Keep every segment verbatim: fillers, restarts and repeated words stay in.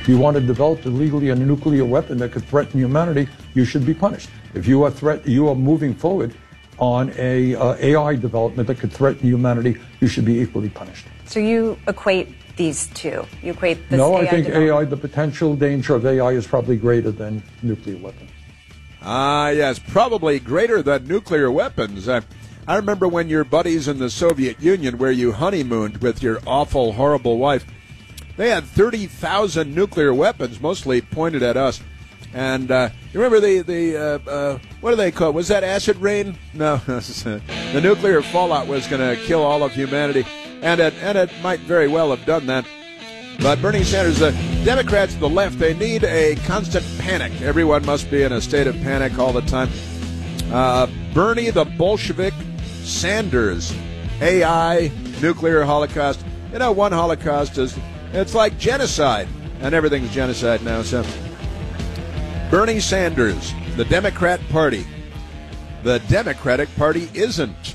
If you want to develop illegally a nuclear weapon that could threaten humanity, you should be punished. If you are threat, you are moving forward on a uh, A I development that could threaten humanity, you should be equally punished. So you equate these two? You equate this No, A I I think development? A I, the potential danger of A I is probably greater than nuclear weapons. Ah, uh, yes, probably greater than nuclear weapons. Uh, I remember when your buddies in the Soviet Union, where you honeymooned with your awful, horrible wife, they had thirty thousand nuclear weapons, mostly pointed at us. And uh, you remember the, the uh, uh, what do they call it? Was that acid rain? No, the nuclear fallout was going to kill all of humanity, and it, and it might very well have done that. But Bernie Sanders, the Democrats, the left, they need a constant panic. Everyone must be in a state of panic all the time. Uh, Bernie, the Bolshevik, Sanders, A I, nuclear holocaust. You know, one holocaust is, it's like genocide, and everything's genocide now, so... Bernie Sanders, the Democrat Party. The Democratic Party isn't.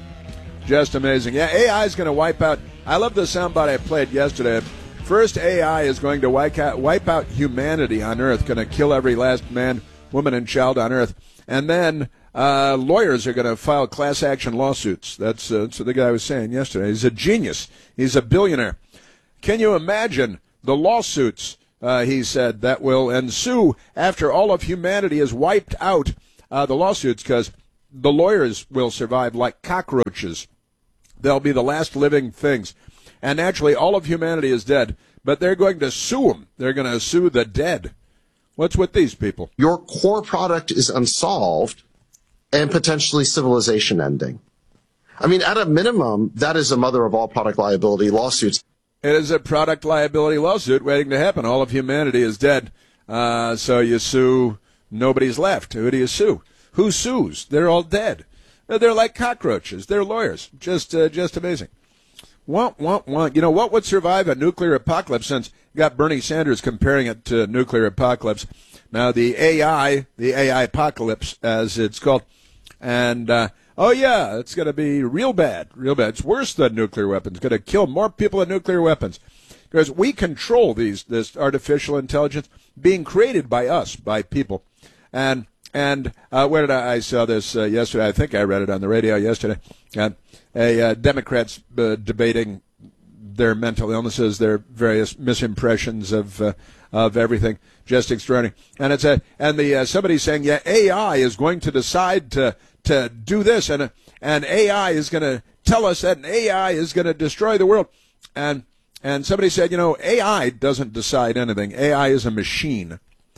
Just amazing. Yeah, A I is going to wipe out. I love the soundbite I played yesterday. First, A I is going to wipe out, wipe out humanity on Earth, going to kill every last man, woman, and child on Earth. And then uh, lawyers are going to file class action lawsuits. That's, uh, that's what the guy was saying yesterday. He's a genius. He's a billionaire. Can you imagine the lawsuits? Uh, he said, that will ensue after all of humanity is wiped out, uh, the lawsuits, because the lawyers will survive like cockroaches. They'll be the last living things. And naturally, all of humanity is dead, but they're going to sue them. They're going to sue the dead. What's with these people? Your core product is unsolved and potentially civilization ending. I mean, at a minimum, that is the mother of all product liability lawsuits. It is a product liability lawsuit waiting to happen. All of humanity is dead. Uh, so you sue, nobody's left. Who do you sue? Who sues? They're all dead. They're like cockroaches. They're lawyers. Just uh, just amazing. Want, want, want. You know, what would survive a nuclear apocalypse, since you got Bernie Sanders comparing it to nuclear apocalypse. Now, the A I, the A I apocalypse, as it's called, and... Uh, Oh, yeah, it's going to be real bad, real bad. It's worse than nuclear weapons. It's going to kill more people than nuclear weapons. Because we control these this artificial intelligence being created by us, by people. And and uh, where did I, I saw this uh, yesterday? I think I read it on the radio yesterday. Uh, a uh, Democrats uh, debating their mental illnesses, their various misimpressions of uh, of everything. Just extraordinary. And it's a and the uh, somebody saying, yeah, A I is going to decide to. to do this, and and A I is going to tell us that an A I is going to destroy the world. And and somebody said, you know, A I doesn't decide anything. A I is a machine.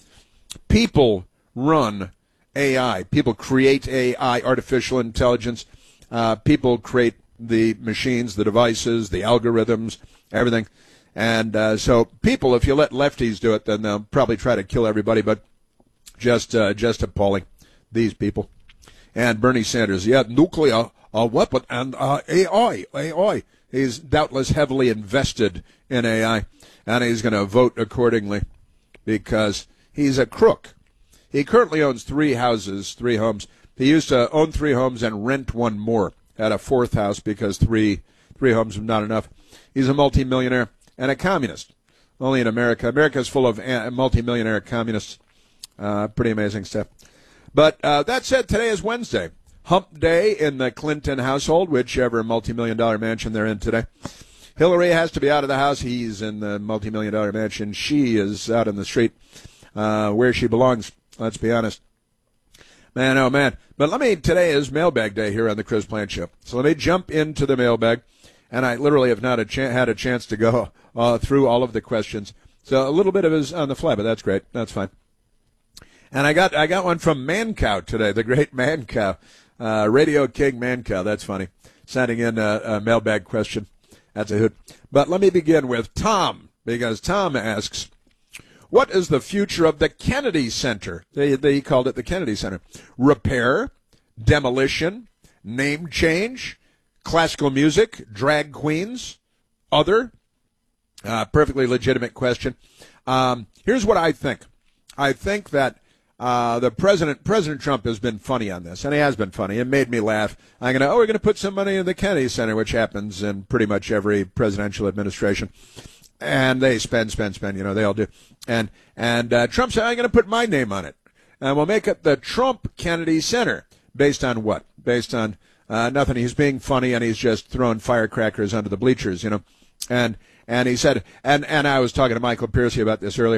People run A I. People create A I, artificial intelligence. Uh, people create the machines, the devices, the algorithms, everything. And uh, so people, if you let lefties do it, then they'll probably try to kill everybody, but just uh, just appalling, these people. And Bernie Sanders, yeah, nuclear uh, weapon and uh, A I, A I. He's doubtless heavily invested in A I, and he's going to vote accordingly because he's a crook. He currently owns three houses, three homes. He used to own three homes and rent one more at a fourth house because three three homes was not enough. He's a multimillionaire and a communist. Only in America. America is full of multimillionaire communists. Uh, pretty amazing stuff. But uh, that said, today is Wednesday, hump day in the Clinton household, whichever multi-million dollar mansion they're in today. Hillary has to be out of the house. He's in the multi-million dollar mansion. She is out in the street uh, where she belongs, let's be honest. Man, oh, man. But let me, today is mailbag day here on the Chris Plante Show. So let me jump into the mailbag. And I literally have not a ch- had a chance to go uh, through all of the questions. So a little bit of it is on the fly, but that's great. That's fine. And I got I got one from Mancow today, the great Mancow, uh, Radio King Mancow. That's funny. Sending in a, a mailbag question. That's a hoot. But let me begin with Tom, because Tom asks, what is the future of the Kennedy Center? They, they called it the Kennedy Center. Repair, demolition, name change, classical music, drag queens, other? Uh, perfectly legitimate question. Um, here's what I think. I think that Uh, the president, President Trump has been funny on this, and he has been funny. It made me laugh. I'm going to, oh, we're going to put some money in the Kennedy Center, which happens in pretty much every presidential administration. and they spend, spend, spend. You know, they all do. And and uh, Trump said, I'm going to put my name on it, and we'll make it the Trump Kennedy Center. Based on what? Based on uh, nothing. He's being funny, and he's just throwing firecrackers under the bleachers, you know. And and he said, and and I was talking to Michael Piercy about this earlier.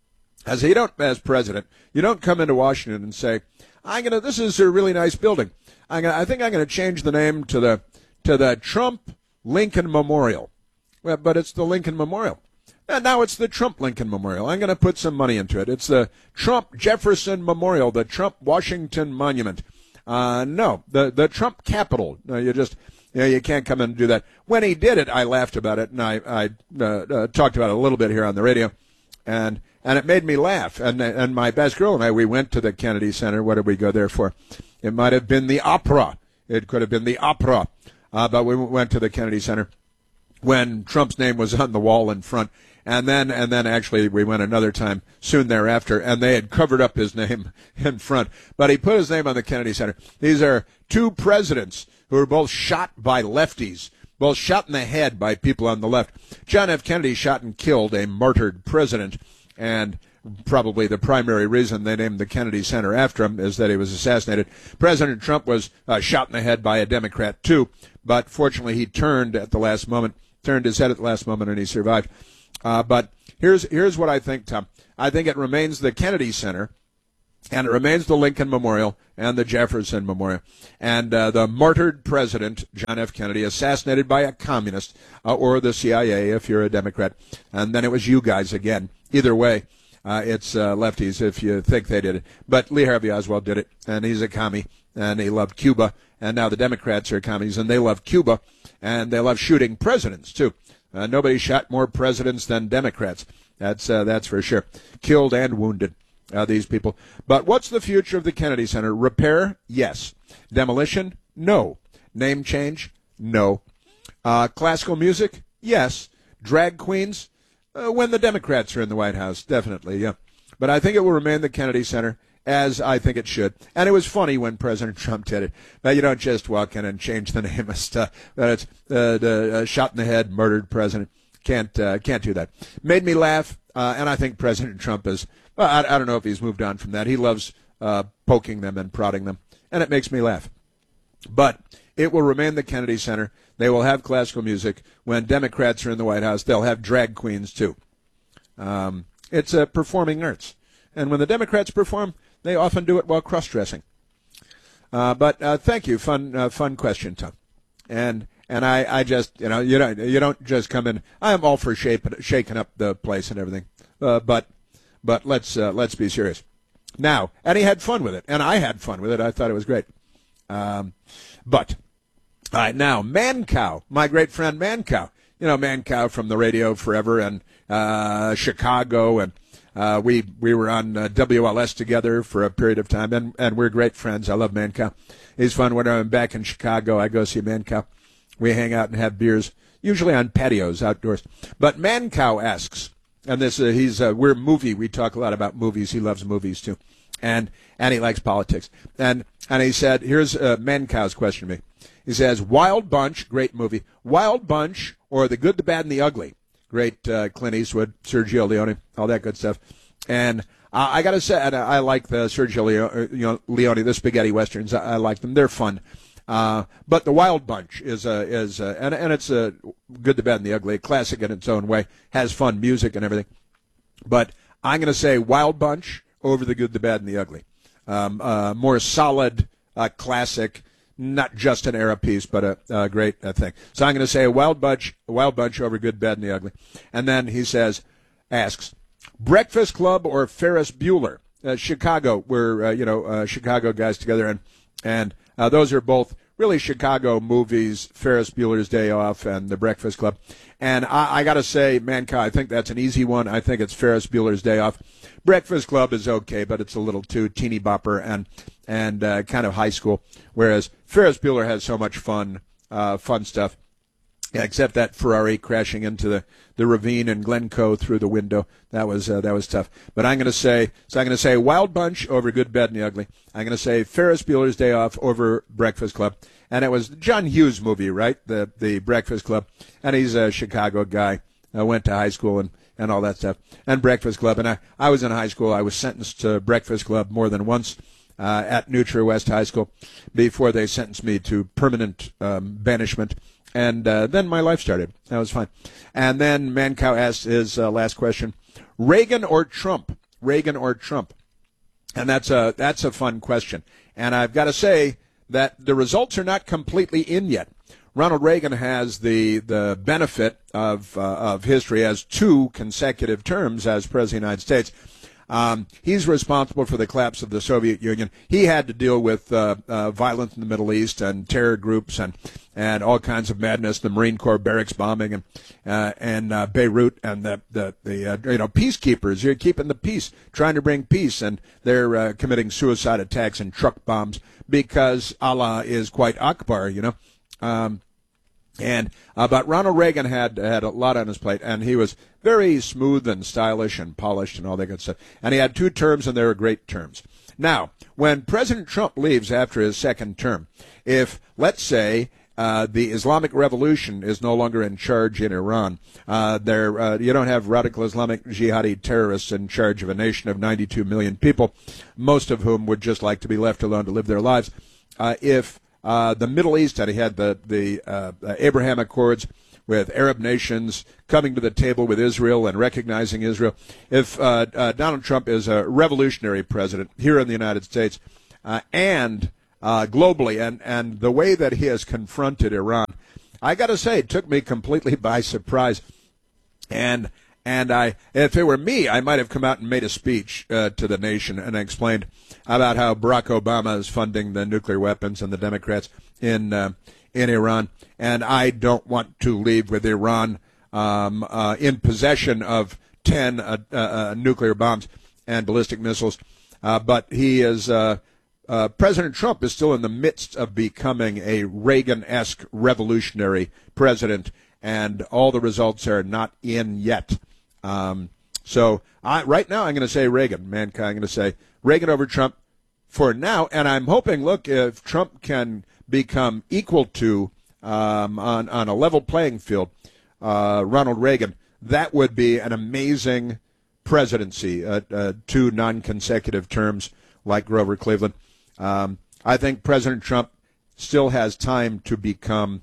I said, you don't, as president, you don't come into Washington and say, I'm gonna. This is a really nice building. I'm gonna. I think I'm gonna change the name to the to the Trump Lincoln Memorial. Well, but it's the Lincoln Memorial. And now it's the Trump Lincoln Memorial. I'm going to put some money into it. It's the Trump Jefferson Memorial, the Trump Washington Monument. Uh, no, the the Trump Capitol. No, you just, you know, you can't come in and do that. When he did it, I laughed about it, and I I uh, uh, talked about it a little bit here on the radio, and and it made me laugh. And and my best girl and I, we went to the Kennedy Center. What did we go there for? It might have been the opera. It could have been the opera, uh, but we went to the Kennedy Center when Trump's name was on the wall in front. And then, and then actually we went another time soon thereafter, and they had covered up his name in front. But he put his name on the Kennedy Center. These are two presidents who were both shot by lefties, both shot in the head by people on the left. John F. Kennedy shot and killed a martyred president, and probably the primary reason they named the Kennedy Center after him is that he was assassinated. President Trump was uh, shot in the head by a Democrat, too, but fortunately he turned at the last moment, turned his head at the last moment, and he survived. Uh, but here's here's what I think, Tom. I think it remains the Kennedy Center, and it remains the Lincoln Memorial and the Jefferson Memorial. And uh, the martyred president, John F. Kennedy, assassinated by a communist uh, or the C I A if you're a Democrat. And then it was you guys again. Either way, uh, it's uh, lefties if you think they did it. But Lee Harvey Oswald did it, and he's a commie, and he loved Cuba. And now the Democrats are commies, and they love Cuba, and they love shooting presidents, too. Uh, nobody shot more presidents than Democrats. That's uh, that's for sure. Killed and wounded, uh, these people. But what's the future of the Kennedy Center? Repair? Yes. Demolition? No. Name change? No. Uh, classical music? Yes. Drag queens? Uh, when the Democrats are in the White House, definitely, yeah. But I think it will remain the Kennedy Center, as I think it should. And it was funny when President Trump did it. Now, you don't just walk in and change the name of stuff. But it's uh, the uh, shot in the head, murdered president. Can't uh, can't do that. Made me laugh, uh, and I think President Trump is, well, I, I don't know if he's moved on from that. He loves uh, poking them and prodding them, and it makes me laugh. But it will remain the Kennedy Center. They will have classical music. When Democrats are in the White House, they'll have drag queens, too. Um, it's a uh, performing arts. And when the Democrats perform, they often do it while cross-dressing. Uh, but uh, thank you, fun, uh, fun question, Tom. And and I, I just, you know, you don't you don't just come in. I am all for shape, shaking up the place and everything. Uh, but but let's uh, let's be serious. Now, and he had fun with it, and I had fun with it. I thought it was great. Um, but all right, now Mancow, my great friend Mancow. You know Mancow from the radio forever, and uh, Chicago, and. Uh, we we were on uh, W L S together for a period of time, and, and we're great friends. I love Mancow. He's fun. When I'm back in Chicago, I go see Mancow. We hang out and have beers, usually on patios outdoors. But Mancow asks, and this uh, he's uh, we're movie. We talk a lot about movies. He loves movies too, and and he likes politics. And and he said, here's uh, Mancow's question to me. He says, Wild Bunch, great movie. Wild Bunch or The Good, the Bad, and the Ugly. Great uh, Clint Eastwood, Sergio Leone, all that good stuff. And uh, I got to say, and I like the Sergio Leone, you know, Leone, the spaghetti westerns. I, I like them. They're fun. Uh, but The Wild Bunch is, uh, is uh, and, and it's a uh, Good, the Bad, and the Ugly, a classic in its own way, has fun music and everything. But I'm going to say Wild Bunch over The Good, the Bad, and the Ugly. Um, uh, more solid, uh, classic, not just an era piece, but a, a great uh, thing. So I'm going to say a Wild Bunch, a Wild Bunch over Good, Bad, and the Ugly. And then he says, asks, Breakfast Club or Ferris Bueller? Uh, Chicago, we're uh, you know uh, Chicago guys together, and and uh, those are both really Chicago movies. Ferris Bueller's Day Off and The Breakfast Club. And I, I got to say, Mancow, I think that's an easy one. I think it's Ferris Bueller's Day Off. Breakfast Club is okay, but it's a little too teeny bopper and and uh, kind of high school. Whereas Ferris Bueller has so much fun, uh, fun stuff. Yeah, except that Ferrari crashing into the, the ravine in Glencoe through the window. That was uh, that was tough. But I'm going to say so. I'm going to say Wild Bunch over Good, Bad, and the Ugly. I'm going to say Ferris Bueller's Day Off over Breakfast Club. And it was John Hughes movie, right? The the Breakfast Club. And he's a Chicago guy. uh, went to high school and, and all that stuff. And Breakfast Club. And I, I was in high school. I was sentenced to Breakfast Club more than once uh, at New Trier West High School before they sentenced me to permanent um, banishment. And uh, then my life started. That was fine. And then Mancow asked his uh, last question, Reagan or Trump? Reagan or Trump? And that's a, that's a fun question. And I've got to say that the results are not completely in yet. Ronald Reagan has the the benefit of uh, of history as two consecutive terms as President of the United States. Um, he's responsible for the collapse of the Soviet Union. He had to deal with uh, uh, violence in the Middle East and terror groups and and all kinds of madness, the Marine Corps barracks bombing and uh, and uh, Beirut and the the, the uh, you know peacekeepers. You're keeping the peace, trying to bring peace, and they're uh, committing suicide attacks and truck bombs because Allah is quite Akbar, you know. Um, And uh, but Ronald Reagan had had a lot on his plate, and he was very smooth and stylish and polished and all that good stuff. And he had two terms, and they were great terms. Now, when President Trump leaves after his second term, if let's say uh, the Islamic Revolution is no longer in charge in Iran, uh, there uh, you don't have radical Islamic jihadi terrorists in charge of a nation of ninety-two million people, most of whom would just like to be left alone to live their lives. Uh, if Uh, the Middle East, and he had the, the uh, Abraham Accords with Arab nations coming to the table with Israel and recognizing Israel. If uh, uh, Donald Trump is a revolutionary president here in the United States uh, and uh, globally, and, and the way that he has confronted Iran, I got to say, it took me completely by surprise. And And I, if it were me, I might have come out and made a speech uh, to the nation and explained about how Barack Obama is funding the nuclear weapons and the Democrats in uh, in Iran. And I don't want to leave with Iran um, uh, in possession of ten uh, uh, nuclear bombs and ballistic missiles. Uh, but he is, uh, uh, President Trump is still in the midst of becoming a Reagan-esque revolutionary president, and all the results are not in yet. Um, so I, right now I'm going to say Reagan, mankind. I'm going to say Reagan over Trump for now. And I'm hoping, look, if Trump can become equal to, um, on, on a level playing field, uh, Ronald Reagan, that would be an amazing presidency, uh, uh, two non-consecutive terms like Grover Cleveland. Um, I think President Trump still has time to become,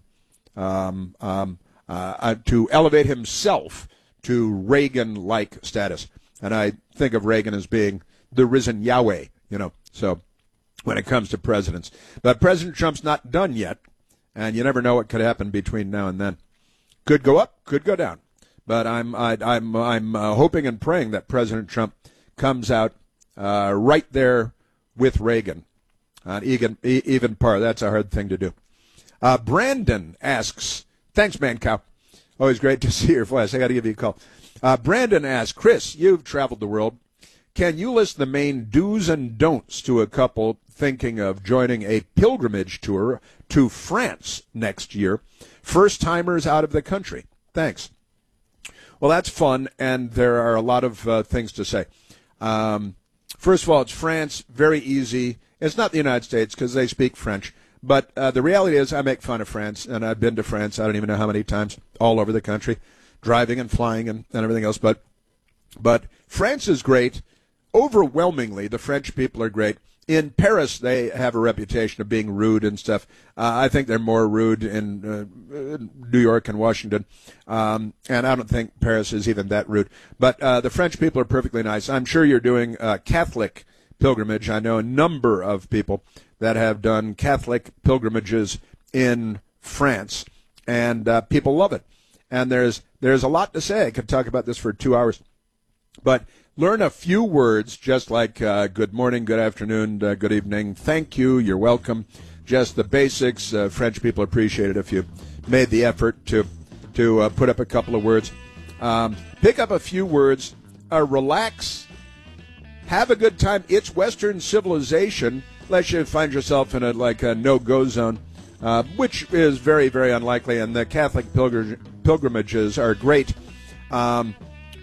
um, um, uh, uh, to elevate himself to Reagan-like status. And I think of Reagan as being the risen Yahweh, you know, so when it comes to presidents. But President Trump's not done yet, and you never know what could happen between now and then. Could go up, could go down. But I'm I, I'm I'm uh, hoping and praying that President Trump comes out uh, right there with Reagan, on even, even par. That's a hard thing to do. Uh, Brandon asks, thanks, Mancow. Always great to see your voice. I got to give you a call. Uh, Brandon asks, Chris, you've traveled the world. Can you list the main do's and don'ts to a couple thinking of joining a pilgrimage tour to France next year? First-timers out of the country. Thanks. Well, that's fun, and there are a lot of uh, things to say. Um, first of all, it's France, very easy. It's not the United States because they speak French. But uh, the reality is I make fun of France, and I've been to France, I don't even know how many times, all over the country, driving and flying and, and everything else. But but France is great. Overwhelmingly, the French people are great. In Paris, they have a reputation of being rude and stuff. Uh, I think they're more rude in uh, New York and Washington. Um, and I don't think Paris is even that rude. But uh, the French people are perfectly nice. I'm sure you're doing a Catholic pilgrimage. I know a number of people that have done Catholic pilgrimages in France, and uh, people love it. And there's there's a lot to say. I could talk about this for two hours. But learn a few words, just like uh, good morning, good afternoon, uh, good evening, thank you, you're welcome. Just the basics. Uh, French people appreciate it if you made the effort to to uh, put up a couple of words. Um, pick up a few words, uh, relax, have a good time. It's Western civilization, unless you find yourself in a like a no-go zone, uh, which is very, very unlikely, and the Catholic pilgr- pilgrimages are great. Um,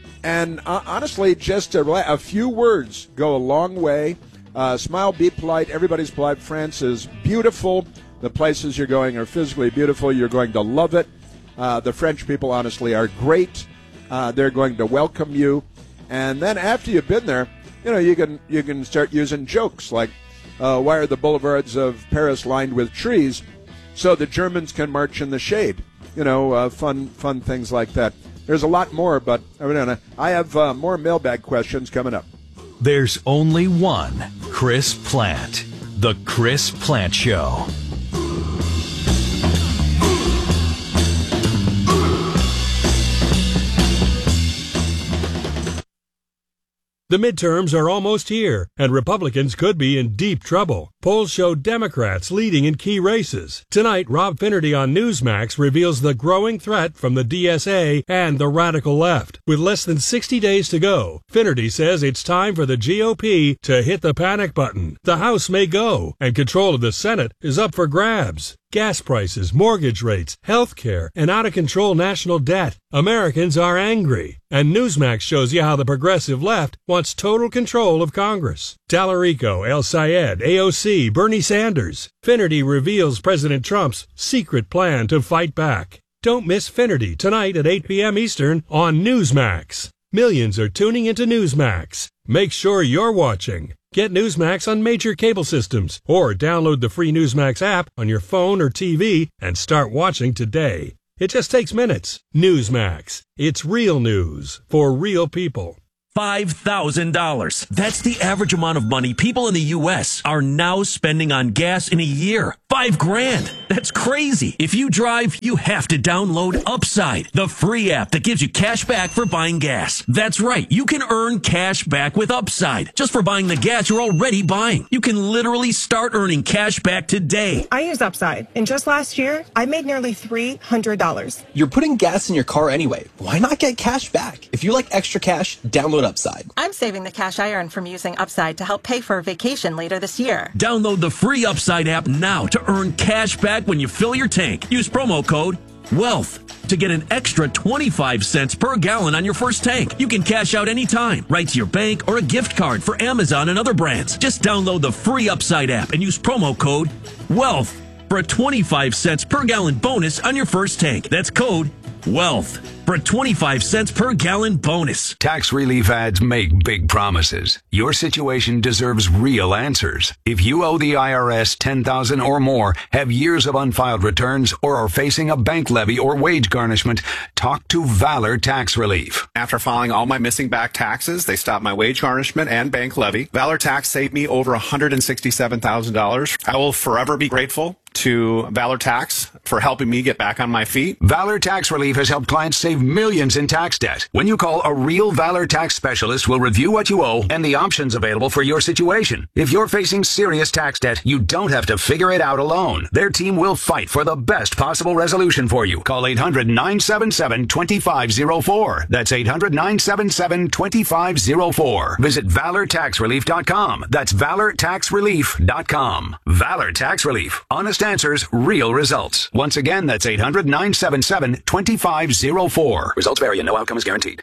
and uh, honestly, just a, a few words go a long way. Uh, smile, be polite. Everybody's polite. France is beautiful. The places you're going are physically beautiful. You're going to love it. Uh, the French people, honestly, are great. Uh, they're going to welcome you. And then after you've been there, you know, you can you can start using jokes like, uh, why are the boulevards of Paris lined with trees? So the Germans can march in the shade. You know, uh, fun fun things like that. There's a lot more, but I, mean, I have uh, more mailbag questions coming up. There's only one Chris Plante. The Chris Plante Show. The midterms are almost here, and Republicans could be in deep trouble. Polls show Democrats leading in key races. Tonight, Rob Finnerty on Newsmax reveals the growing threat from the D S A and the radical left. With less than sixty days to go, Finnerty says it's time for the G O P to hit the panic button. The House may go, and control of the Senate is up for grabs. Gas prices, mortgage rates, health care, and out-of-control national debt. Americans are angry. And Newsmax shows you how the progressive left wants total control of Congress. Tallarico, El Sayed, A O C, Bernie Sanders. Finnerty reveals President Trump's secret plan to fight back. Don't miss Finnerty tonight at eight p.m. Eastern on Newsmax. Millions are tuning into Newsmax. Make sure you're watching. Get Newsmax on major cable systems or download the free Newsmax app on your phone or T V and start watching today. It just takes minutes. Newsmax. It's real news for real people. five thousand dollars. That's the average amount of money people in the U S are now spending on gas in a year. Five grand. That's crazy. If you drive, you have to download Upside, the free app that gives you cash back for buying gas. That's right. You can earn cash back with Upside just for buying the gas you're already buying. You can literally start earning cash back today. I use Upside, and just last year, I made nearly three hundred dollars. You're putting gas in your car anyway. Why not get cash back? If you like extra cash, download Upside. I'm saving the cash I earn from using Upside to help pay for a vacation later this year. Download the free Upside app now to earn cash back when you fill your tank. Use promo code WEALTH to get an extra twenty-five cents per gallon on your first tank. You can cash out anytime, right to your bank or a gift card for Amazon and other brands. Just download the free Upside app and use promo code WEALTH for a twenty-five cents per gallon bonus on your first tank. That's code WEALTH for a twenty-five cents per gallon bonus. Tax relief ads make big promises. Your situation deserves real answers. If you owe the I R S ten thousand dollars or more, have years of unfiled returns, or are facing a bank levy or wage garnishment, talk to Valor Tax Relief. After filing all my missing back taxes, they stopped my wage garnishment and bank levy. Valor Tax saved me over one hundred sixty-seven thousand dollars. I will forever be grateful to Valor Tax for helping me get back on my feet. Valor Tax Relief has helped clients save millions in tax debt. When you call, a real Valor Tax specialist will review what you owe and the options available for your situation. If you're facing serious tax debt, you don't have to figure it out alone. Their team will fight for the best possible resolution for you. Call eight hundred, nine seven seven, two five zero four. That's eight hundred, nine seven seven, two five zero four. Visit valor tax relief dot com. That's valor tax relief dot com. Valor Tax Relief. Honest answers, real results. Once again, that's eight hundred, nine seven seven, two five zero four. Results vary and no outcome is guaranteed.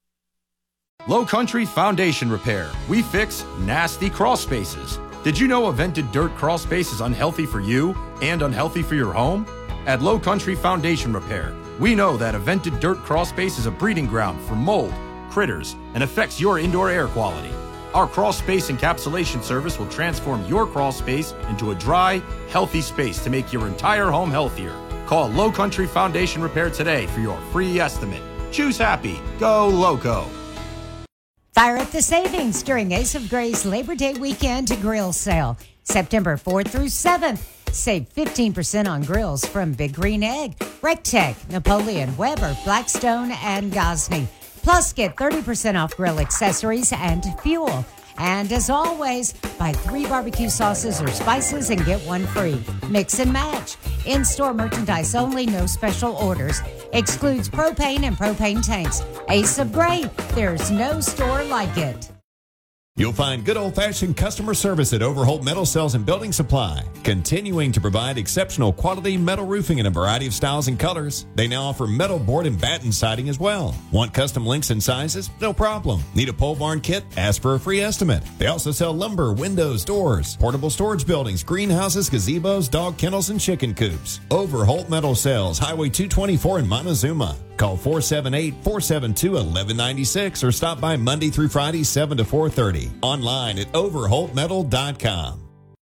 Low Country Foundation Repair. We fix nasty crawl spaces. Did you know a vented dirt crawl space is unhealthy for you and unhealthy for your home? At Low Country Foundation Repair, we know that a vented dirt crawl space is a breeding ground for mold, critters, and affects your indoor air quality. Our crawl space encapsulation service will transform your crawl space into a dry, healthy space to make your entire home healthier. Call Low Country Foundation Repair today for your free estimate. Choose happy. Go Loco. Fire up the savings during Ace of Gray's Labor Day weekend grill sale. September fourth through seventh. Save fifteen percent on grills from Big Green Egg, Rectech, Napoleon, Weber, Blackstone, and Gosney. Plus, get thirty percent off grill accessories and fuel. And as always, buy three barbecue sauces or spices and get one free. Mix and match. In-store merchandise only, no special orders. Excludes propane and propane tanks. Ace of Gray, there's no store like it. You'll find good old-fashioned customer service at Overholt Metal Sales and Building Supply, continuing to provide exceptional quality metal roofing in a variety of styles and colors. They now offer metal board and batten siding as well. Want custom lengths and sizes? No problem. Need a pole barn kit? Ask for a free estimate. They also sell lumber, windows, doors, portable storage buildings, greenhouses, gazebos, dog kennels, and chicken coops. Overholt Metal Sales, Highway two twenty-four in Montezuma. Call four seven eight, four seven two, one one nine six or stop by Monday through Friday, seven to four thirty. Online at overholt metal dot com.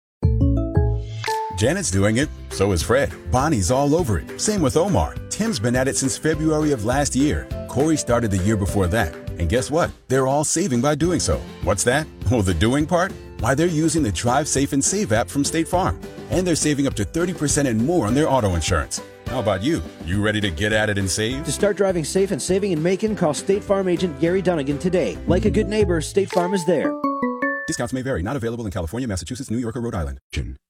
Janet's doing it, so is Fred. Bonnie's all over it. Same with Omar. Tim's been at it since February of last year. Corey started the year before that. And guess what? They're all saving by doing so. What's that? Well, the doing part? Why, they're using the Drive Safe and Save app from State Farm. And they're saving up to thirty percent and more on their auto insurance. How about you? You ready to get at it and save? To start driving safe and saving in Macon, call State Farm agent Gary Dunnigan today. Like a good neighbor, State Farm is there. Discounts may vary. Not available in California, Massachusetts, New York, or Rhode Island.